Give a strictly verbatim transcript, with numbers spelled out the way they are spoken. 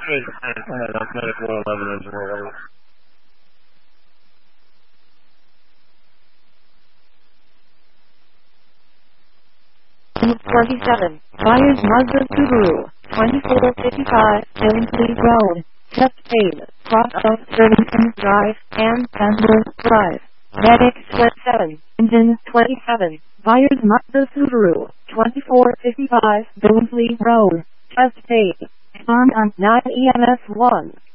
I had a medic one eleven engine roll. twenty-seven, Buyers Mazda Subaru, twenty-four fifty-five, Billingsley Road, Test paid, cross of Irvington Drive, and Sandler Drive. Medic seven, Engine twenty-seven, Buyers Mazda Subaru, twenty-four fifty-five, Billingsley Road, Test paid, on on nine E M S one.